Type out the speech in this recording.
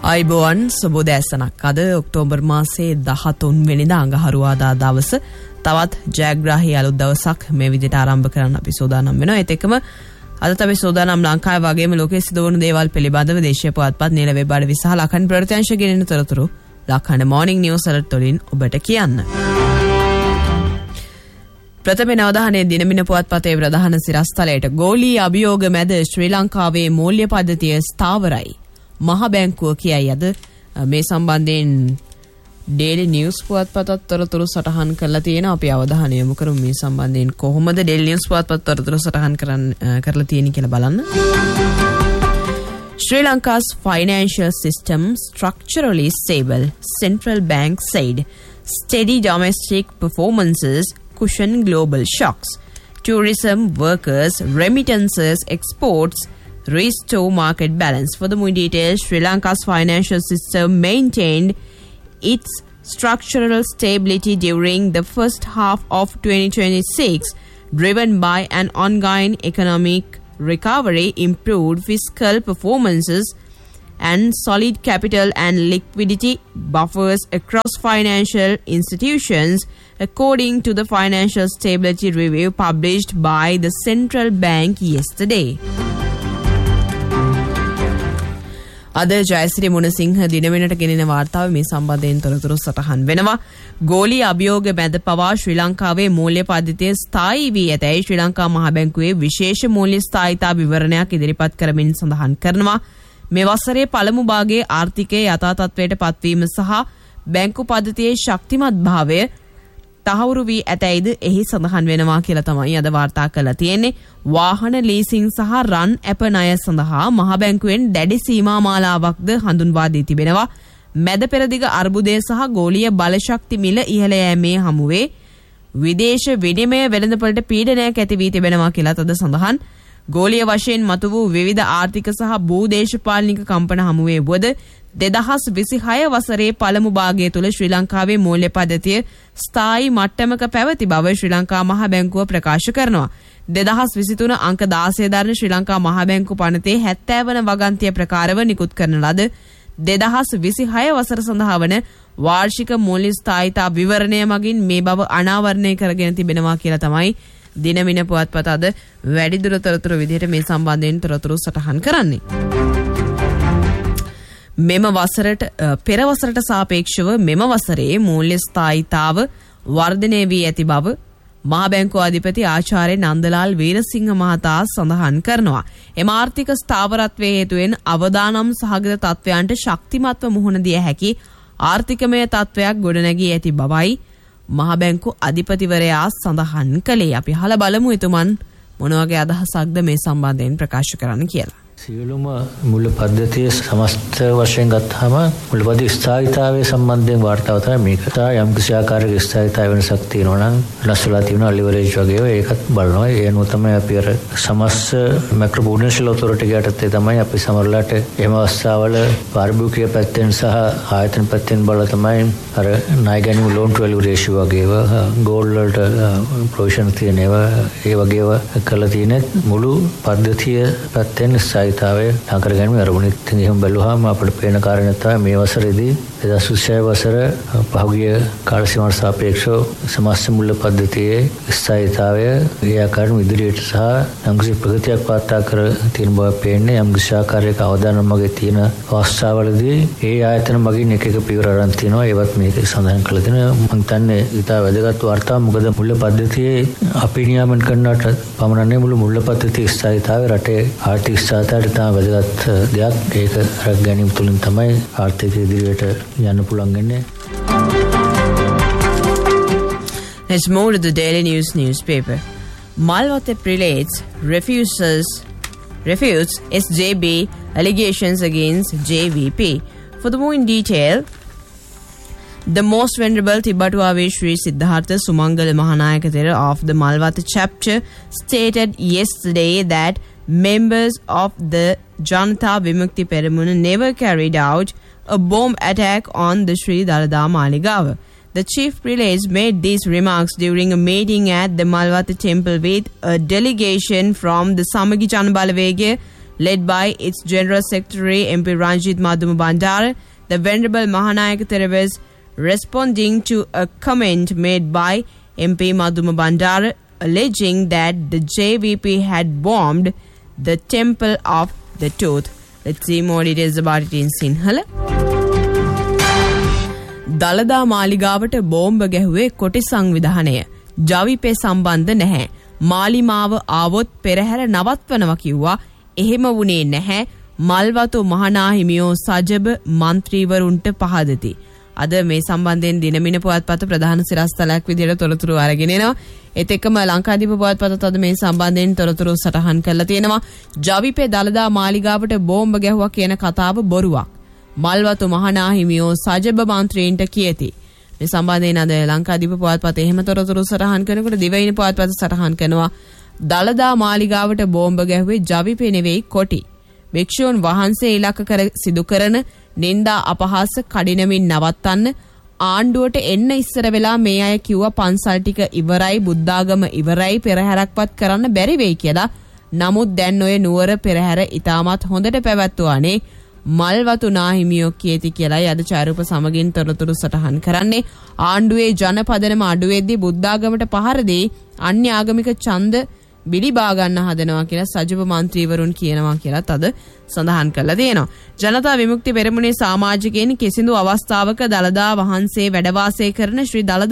අයිබෝවන් සුබෝදෑසනක්. අද ඔක්තෝබර් මාසයේ 13 වෙනිදා අඟහරුවාදා දවස තවත් ජයග්‍රාහී අලුත් දවසක් මේ විදිහට ආරම්භ කරන්න අපි සූදානම් වෙනවා. ඒත් එක්කම අද අපි සූදානම් ලංකාවේ වගේම ලෝකයේ සිදුවන දේවල් පිළිබඳව දේශීය පුවත්පත් නිල වෙබ් අඩවි සහ ලක්හඬ ප්‍රත්‍යංශ ගෙනෙන තොරතුරු ලක්හඬ මෝර්නිං නිවුස් අලර්ට් වලින් ඔබට කියන්න. ප්‍රථම නවධානයේ දිනමින පුවත්පතේ ප්‍රධාන සිරස්තලයට ගෝලී අභියෝග මැද ශ්‍රී ලංකාවේ මූල්‍ය පද්ධතිය ස්ථාවරයි. මහ බැංකුව කියයි අද මේ සම්බන්ධයෙන් ඩේලි නිවුස් පුවත්පතත් තොරතුරු සටහන් කරලා තියෙනවා. අපි අවධානය යොමු කරමු මේ සම්බන්ධයෙන් කොහොමද ඩේලි නිවුස් පුවත්පත් තොරතුරු සටහන් කරලා තියෙන්නේ කියලා බලන්න. Sri Lanka's financial system structurally stable, central bank said. Steady domestic performances cushion global shocks. Tourism, workers, remittances, exports restore market balance. For the more details, Sri Lanka's financial system maintained its structural stability during the first half of 2026, driven by an ongoing economic recovery, improved fiscal performances, and solid capital and liquidity buffers across financial institutions, according to the Financial Stability Review published by the central bank yesterday. අද ජයශ්‍රී මුණසිංහ දිනවෙනට ගෙනෙන වාර්තාව මේ සම්බන්ධයෙන් තොරතුරු සටහන් වෙනවා. ගෝලී අභියෝග මැද පවා ශ්‍රී ලංකාවේ මූල්‍ය පද්ධතිය ස්ථායී වී ඇතැයි ශ්‍රී ලංකා මහ බැංකුවේ විශේෂ මූල්‍ය ස්ථායීතා විවරණයක් ඉදිරිපත් කරමින් සඳහන් කරනවා. මේ වසරේ පළමු භාගයේ ආර්ථිකයේ යථා තත්ත්වයට පත්වීම සහ බැංකු පද්ධතියේ ශක්තිමත් භාවය තහවුරු වී ඇතැයිද එහි සඳහන් වෙනවා කියලා තමයි අද වාර්තා කරලා තියෙන්නේ. වාහන ලීසින් සහ රන් ඇප ණය සඳහා මහ බැංකුවෙන් දැඩි සීමා මාලාවක්ද හඳුන්වා දී තිබෙනවා. මැද පෙරදිග අර්බුදය සහ ගෝලීය බලශක්ති මිල ඉහළ යෑමේ හමුවේ විදේශ විනිමය වෙළඳපොළට පීඩනයක් ඇති වී තිබෙනවා කියලාත් අද සඳහන්. ගෝලීය වශයෙන් මතු වූ විවිධ ආර්ථික සහ භූදේශපාලනික කම්පන හමුවේ වුවද 2026 වසරේ පළමු භාගය තුළ ශ්‍රී ලංකාවේ මූල්‍ය පද්ධතිය ස්ථායී මට්ටමක පැවති බව ශ්‍රී ලංකා මහ බැංකුව ප්‍රකාශ කරනවා. 2023 අංක 16 දරන ශ්‍රී ලංකා මහ බැංකු පනතේ 70 වන වගන්තිය ප්‍රකාරව නිකුත් කරන ලද 2026 වසර සඳහා වන වාර්ෂික මූල්‍ය ස්ථායීතා විවරණය මගින් මේ බව අනාවරණය කරගෙන තිබෙනවා කියලා තමයි දිනමින පුවත්පත අද වැඩිදුර තොරතුරු විදිහට මේ සම්බන්ධයෙන් තොරතුරු සටහන් කරන්නේ. මෙම වසරට පෙර වසරට සාපේක්ෂව මෙම වසරේ මූල්‍ය ස්ථායීතාව වර්ධනය වී ඇති බව මහ බැංකුව අධිපති ආචාර්ය නන්දලාල් වීරසිංහ මහතා සඳහන් කරනවා. එම ආර්ථික ස්ථාවරත්වයේ හේතුවෙන් අවදානම් සහගත තත්ත්වයන්ට ශක්තිමත්ව මුහුණ දිය හැකි ආර්ථිකමය තත්ත්වයක් ගොඩනැගී ඇති බවයි මහ බැංකු අධිපතිවරයා සඳහන් කළේ. අපි අහලා බලමු එතුමන් මොන වගේ අදහසක්ද මේ සම්බන්ධයෙන් ප්‍රකාශ කරන්න කියලා. සියලුම මූල්‍ය පද්ධතියේ සමස්ත වශයෙන් ගත්තාම මූල්‍ය පද්ධතියේ ස්ථායීතාවයේ සම්බන්ධයෙන් වාර්තාව තමයි මේක. යම් කිසි ආකාරයක ස්ථායීතාව වෙනසක් තියෙනවා නම් නැස්වලා තියෙනවා ලිවරේජ් වගේ ඒකත් බලනවා. ඒ අනුව තමයි අපි අර සමස්ත මැක්‍රෝ ප්‍රුඩෙන්ෂල් ඔතොරිටි යටතේ තමයි අපි සමහරලාට එහෙම අවස්ථාවල පාරිභෝගික පැත්තෙන් සහ ආයතන පැත්තෙන් බලලා තමයි අර ණය ගැනීම loan to value ratio වගේව gold වලට ප්‍රොවිෂන් තියෙන ඒවා ඒ වගේව කරලා තියෙන මුළු පද්ධතිය පැත්තෙන් ස්ථායීතාවය නාකර ගැනීම අරමුණින් එහෙම බැලුවාම අපිට පේන කාරණා තමයි මේ වසරේදී 2026 වසර පහුගිය කාල සීමාවට සාපේක්ෂව සමස්ත මූල්‍ය පද්ධතියේ ස්ථායීතාවය ඒ ආකාරයෙන් ඉදිරියට සහ යම්කිසි ප්‍රගතියක් වාර්තා කර තියෙන බව පේන්නේ. යම්කිසි ආකාරයක අවදානම් මගේ තියෙන අවස්ථාවලදී ඒ ආයතන මගින් එක එක පියවර අරන් තියෙනවා. ඒවත් මේක සඳහන් කරලා තියෙනවා. මම හිතන්නේ ඉතා වැදගත් වාර්තාවක්. මොකද මූල්‍ය පද්ධතියේ අපි නියාමන කරනට පමණන්නේ මුළු මූල්‍ය පද්ධතියේ ස්ථායීතාවය රටේ ආර්ථික ස්ථායීතාවයට තා වැදගත් දෙයක්. ඒක රැක ගැනීම තුළින් තමයි ආර්ථික ඉදිරියට යන්න පුළුවන් වෙන්නේ. Let's move to the Daily News newspaper. Malwate Prelates refutes SJB allegations against JVP. For the more in detail, the most venerable Tibbatuave Sri Siddhartha Sumangala Mahanayaka Thera of the Malwate chapter stated yesterday that members of the Janata Vimukti Peramuna never carried out a bomb attack on the Sri Dalada Maligawa. The chief prelates made these remarks during a meeting at the Malwate temple with a delegation from the Samagi Janabalawege led by its General Secretary MP Ranjit Madhuma Bandara. The Venerable Mahanayaka Thera was responding to a comment made by MP Madhuma Bandara alleging that the JVP had bombed the Temple of the Tooth. Let's see more details about it in Sinhala. දළදා මාලිගාවට බෝම්බ ගැහුවේ කොටි සංවිධානය. ජවිපේ සම්බන්ධ නැහැ. මාලිමාව ආවොත් පෙරහැර නවත්වනවා කිව්වා. එහෙම වුණේ නැහැ. මල්වතු මහනාහිමියෝ සජබ මන්ත්‍රීවරුන්ට පහදති. අද මේ සම්බන්ධයෙන් දිනමින පුවත්පත ප්‍රධාන සිරස්තලයක් විදිහට තොරතුරු අරගෙන එනවා. ඒත් එක්කම ලංකාදීප පුවත්පතත් අද මේ සම්බන්ධයෙන් තොරතුරු සටහන් කරලා තියෙනවා. ජවිපේ දළදා මාලිගාවට බෝම්බ ගැහුවා කියන කතාව බොරුවක්. මල්වතු මහනාහිමියෝ සජබ මන්ත්‍රීන්ට කියති. මේ සම්බන්ධයෙන් අද ලංකාදීප පුවත්පතේ එහෙම තොරතුරු සටහන් කරනකොට දිවයින පුවත්පත සටහන් කරනවා දළදා මාලිගාවට බෝම්බ ගැහුවේ ජවිපේ නෙවෙයි කොටි. භික්ෂූන් වහන්සේ ඉලක්ක කර සිදු කරන නින්දා අපහාස කඩිනමින් නවත්තන්න ආණ්ඩුවට එන්න ඉස්සර වෙලා මේ අය කිව්වා පන්සල් ටික ඉවරයි බුද්ධාගම ඉවරයි පෙරහැරක්වත් කරන්න බැරි වෙයි කියලා. නමුත් දැන් ඔය නුවර පෙරහැර ඉතාමත් හොඳට පැවැත්වුවානේ. මල්වතු නාහිමියෝ කියති කියලායි අද චාරුප සමගින් තොරතුරු සටහන් කරන්නේ. ආණ්ඩුවේ ජනපදනම අඩුවෙද්දී බුද්ධාගමට පහර දී අන්‍ය ආගමික ඡන්ද බිලිබා ගන්න හදනවා කියලා සජිව මන්ත්‍රීවරුන් කියනවා කියලාත් අද සඳහන් කරලා තියෙනවා. ජනතා විමුක්ති පෙරමුණේ සමාජිකයන් කිසිදු අවස්ථාවක දළදා වහන්සේ වැඩ වාසය කරන ශ්‍රී දළදා